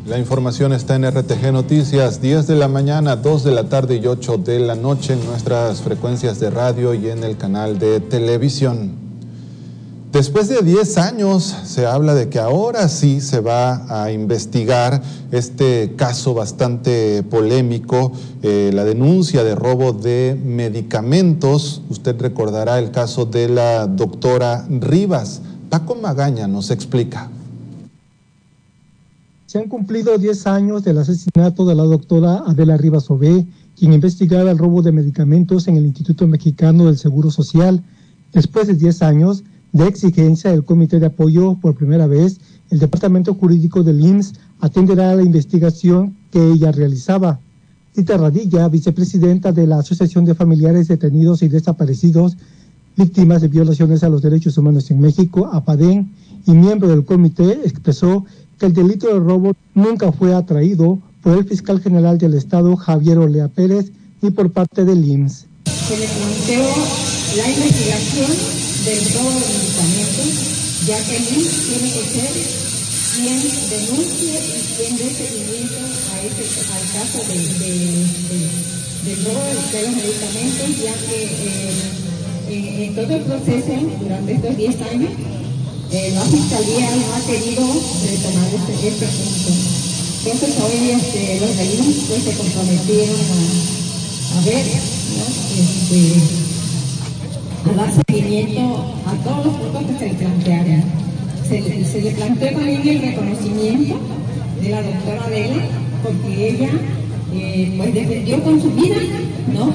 La información está en RTG Noticias, 10 de la mañana, 2 de la tarde y 8 de la noche en nuestras frecuencias de radio y en el canal de televisión. Después de 10 años se habla de que ahora sí se va a investigar este caso bastante polémico, la denuncia de robo de medicamentos. Usted recordará el caso de la doctora Rivas. Paco Magaña nos explica. Se han cumplido 10 años del asesinato de la doctora Adela Rivas Ové, quien investigaba el robo de medicamentos en el Instituto Mexicano del Seguro Social. Después de 10 años de exigencia del Comité de Apoyo, por primera vez, el Departamento Jurídico del IMSS atenderá a la investigación que ella realizaba. Tita Radilla, vicepresidenta de la Asociación de Familiares Detenidos y Desaparecidos, Víctimas de Violaciones a los Derechos Humanos en México, APADEN, y miembro del comité, expresó que el delito de robo nunca fue atraído por el fiscal general del Estado, Javier Olea Pérez, ni por parte del IMSS. Se le planteó la investigación del robo de medicamentos, ya que el IMSS tiene que ser quien denuncie y quien dé seguimiento al caso del robo de los medicamentos, ya que en todo el proceso, durante estos 10 años, la Fiscalía no ha querido retomar este punto. Entonces hoy los del IMSS pues, se comprometieron a ver, ¿no? A dar seguimiento a todos los puntos que se le plantearon. Se le planteó también el reconocimiento de la doctora Adela, porque ella pues defendió con su vida, ¿no?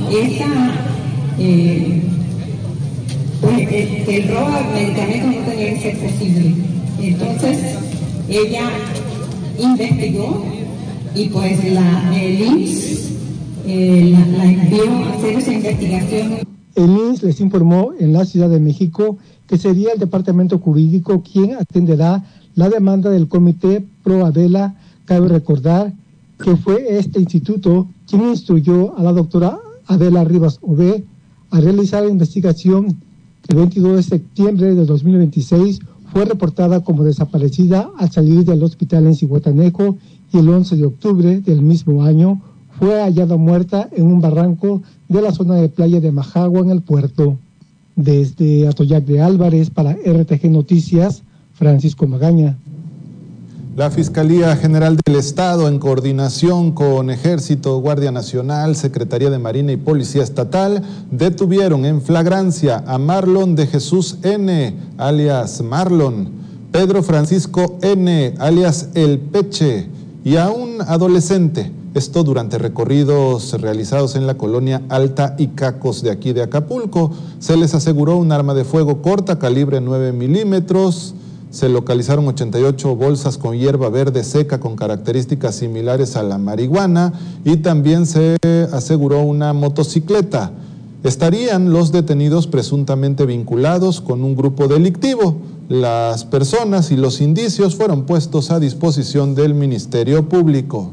Que el robo de medicamentos no tenía que ser posible. Entonces, ella investigó y pues el IMSS la envió a hacer esa investigación. El IMSS les informó en la Ciudad de México que sería el Departamento Jurídico quien atenderá la demanda del Comité Pro Adela. Cabe recordar que fue este instituto quien instruyó a la doctora Adela Rivas Ové a realizar la investigación. El 22 de septiembre de 2026 fue reportada como desaparecida al salir del hospital en Zihuatanejo y el 11 de octubre del mismo año fue hallada muerta en un barranco de la zona de playa de Majagua en el puerto. Desde Atoyac de Álvarez para RTG Noticias, Francisco Magaña. La Fiscalía General del Estado, en coordinación con Ejército, Guardia Nacional, Secretaría de Marina y Policía Estatal, detuvieron en flagrancia a Marlon de Jesús N., alias Marlon, Pedro Francisco N., alias El Peche, y a un adolescente. Esto durante recorridos realizados en la colonia Alta Icacos de aquí de Acapulco. Se les aseguró un arma de fuego corta, calibre 9 milímetros. Se localizaron 88 bolsas con hierba verde seca con características similares a la marihuana y también se aseguró una motocicleta. Estarían los detenidos presuntamente vinculados con un grupo delictivo. Las personas y los indicios fueron puestos a disposición del Ministerio Público.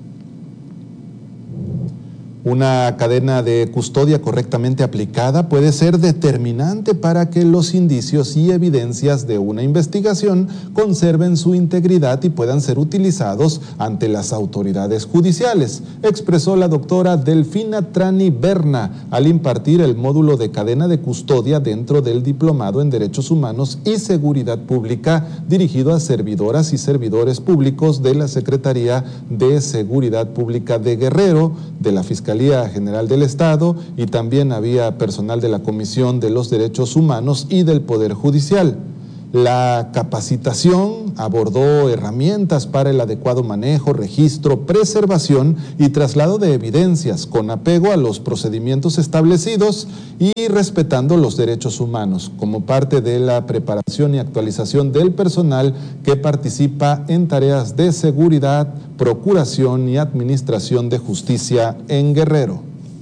Una cadena de custodia correctamente aplicada puede ser determinante para que los indicios y evidencias de una investigación conserven su integridad y puedan ser utilizados ante las autoridades judiciales, expresó la doctora Delfina Trani Berna al impartir el módulo de cadena de custodia dentro del Diplomado en Derechos Humanos y Seguridad Pública dirigido a servidoras y servidores públicos de la Secretaría de Seguridad Pública de Guerrero, de la Fiscalía General del Estado, y también había personal de la Comisión de los Derechos Humanos y del Poder Judicial. La capacitación abordó herramientas para el adecuado manejo, registro, preservación y traslado de evidencias con apego a los procedimientos establecidos y respetando los derechos humanos, como parte de la preparación y actualización del personal que participa en tareas de seguridad, procuración y administración de justicia en Guerrero.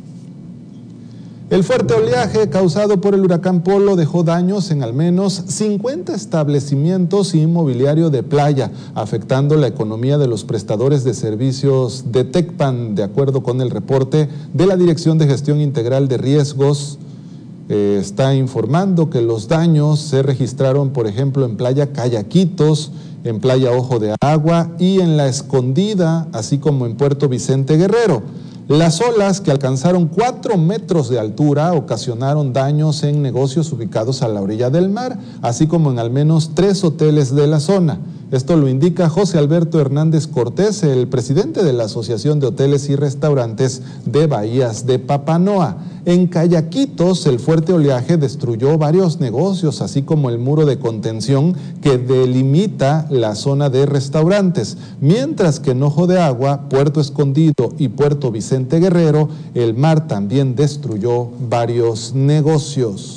El fuerte oleaje causado por el huracán Polo dejó daños en al menos 50 establecimientos y mobiliario de playa, afectando la economía de los prestadores de servicios de Tecpan, de acuerdo con el reporte de la Dirección de Gestión Integral de Riesgos. Está informando que los daños se registraron, por ejemplo, en Playa Cayaquitos, en Playa Ojo de Agua y en La Escondida, así como en Puerto Vicente Guerrero. Las olas, que alcanzaron 4 metros de altura, ocasionaron daños en negocios ubicados a la orilla del mar, así como en al menos 3 hoteles de la zona. Esto lo indica José Alberto Hernández Cortés, el presidente de la Asociación de Hoteles y Restaurantes de Bahías de Papanoa. En Cayaquitos, el fuerte oleaje destruyó varios negocios, así como el muro de contención que delimita la zona de restaurantes, mientras que en Ojo de Agua, Puerto Escondido y Puerto Vicente Guerrero, el mar también destruyó varios negocios.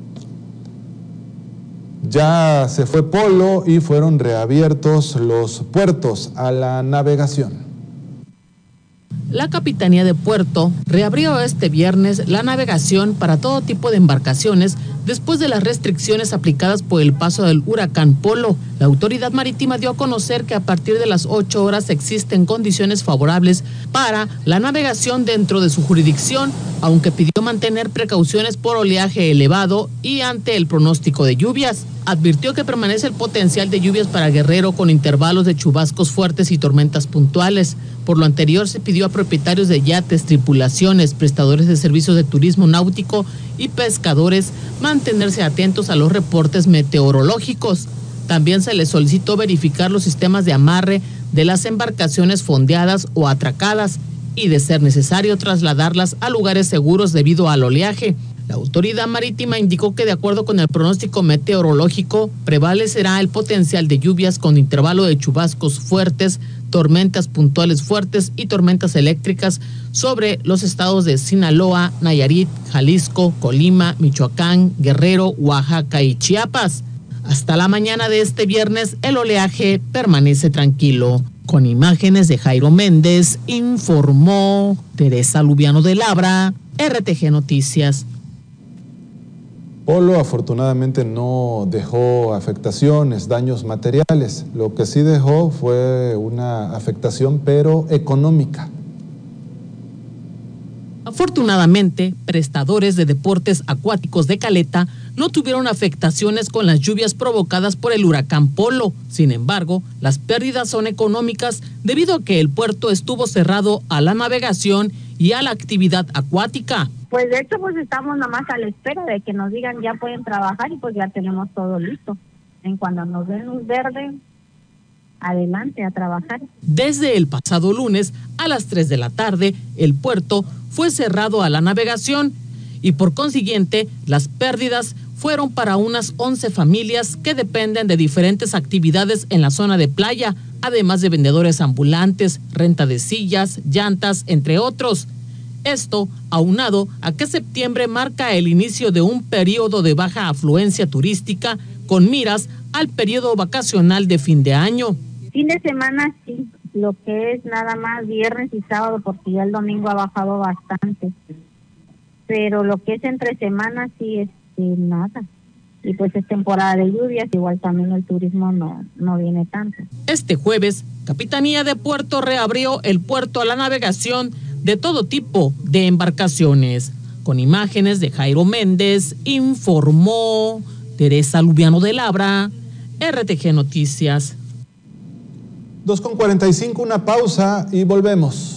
Ya se fue Polo y fueron reabiertos los puertos a la navegación. La Capitanía de Puerto reabrió este viernes la navegación para todo tipo de embarcaciones después de las restricciones aplicadas por el paso del huracán Polo. La autoridad marítima dio a conocer que a partir de las 8 horas existen condiciones favorables para la navegación dentro de su jurisdicción, aunque pidió mantener precauciones por oleaje elevado y ante el pronóstico de lluvias. Advirtió que permanece el potencial de lluvias para Guerrero con intervalos de chubascos fuertes y tormentas puntuales. Por lo anterior, se pidió a propietarios de yates, tripulaciones, prestadores de servicios de turismo náutico y pescadores mantenerse atentos a los reportes meteorológicos. También se les solicitó verificar los sistemas de amarre de las embarcaciones fondeadas o atracadas y, de ser necesario, trasladarlas a lugares seguros debido al oleaje. La autoridad marítima indicó que, de acuerdo con el pronóstico meteorológico, prevalecerá el potencial de lluvias con intervalo de chubascos fuertes, tormentas puntuales fuertes y tormentas eléctricas sobre los estados de Sinaloa, Nayarit, Jalisco, Colima, Michoacán, Guerrero, Oaxaca y Chiapas. Hasta la mañana de este viernes, el oleaje permanece tranquilo. Con imágenes de Jairo Méndez, informó Teresa Lubiano de Labra, RTG Noticias. Polo afortunadamente no dejó afectaciones, daños materiales. Lo que sí dejó fue una afectación, pero económica. Afortunadamente, prestadores de deportes acuáticos de Caleta no tuvieron afectaciones con las lluvias provocadas por el huracán Polo. Sin embargo, las pérdidas son económicas debido a que el puerto estuvo cerrado a la navegación y a la actividad acuática. Pues de hecho, pues estamos nada más a la espera de que nos digan ya pueden trabajar y pues ya tenemos todo listo. En cuanto nos den luz verde, adelante a trabajar. Desde el pasado lunes a las 3 de la tarde, el puerto fue cerrado a la navegación y por consiguiente las pérdidas fueron para unas 11 familias que dependen de diferentes actividades en la zona de playa, además de vendedores ambulantes, renta de sillas, llantas, entre otros. Esto aunado a que septiembre marca el inicio de un periodo de baja afluencia turística con miras al periodo vacacional de fin de año. Fin de semana sí, lo que es nada más viernes y sábado, porque ya el domingo ha bajado bastante. Pero lo que es entre semanas sí, nada. Y pues es temporada de lluvias, igual también el turismo no viene tanto. Este jueves, Capitanía de Puerto reabrió el puerto a la navegación de todo tipo de embarcaciones. Con imágenes de Jairo Méndez, informó Teresa Lubiano de Labra, RTG Noticias. 2:45, una pausa y volvemos.